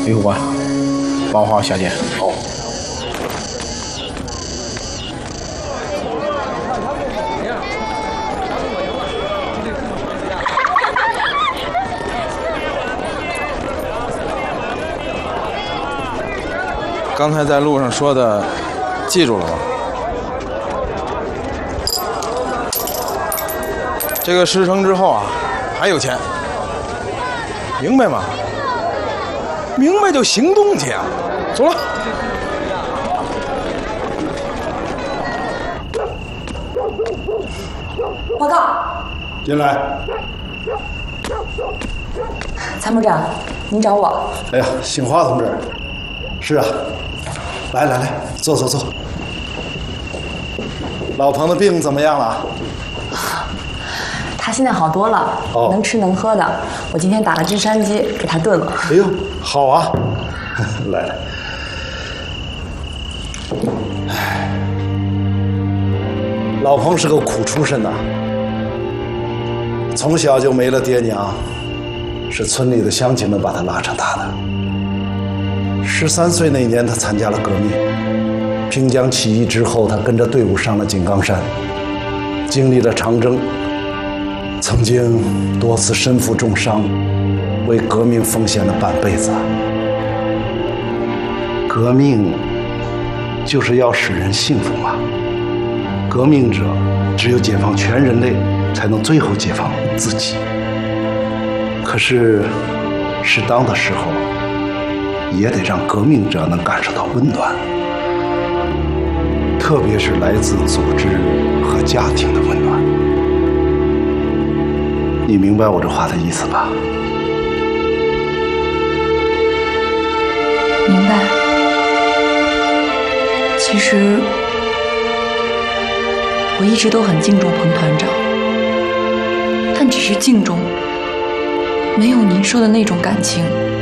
李副官，报告小姐。 哦。 刚才在路上说的，记住了吗？这个事成之后啊，还有钱，明白吗？明白就行动去啊！走了。 报告。 进来。 参谋长，您找我？ 哎呀，杏花同志。是啊。来，坐。老彭的病怎么样了？ 他现在好多了，能吃能喝的。我今天打了只山鸡给他炖了。 哎呦，好啊！来，老彭是个苦出身呐，从小就没了爹娘，是村里的乡亲们把他拉扯大的。13岁那年，他参加了革命。平江起义之后，他跟着队伍上了井冈山，经历了长征，曾经多次身负重伤，为革命奉献了半辈子。革命就是要使人幸福嘛。革命者只有解放全人类，才能最后解放自己。可是，适当的时候，也得让革命者能感受到温暖，特别是来自组织和家庭的温暖。你明白我这话的意思吧？ 明白。其实我一直都很敬重彭团长，但只是敬重，没有您说的那种感情。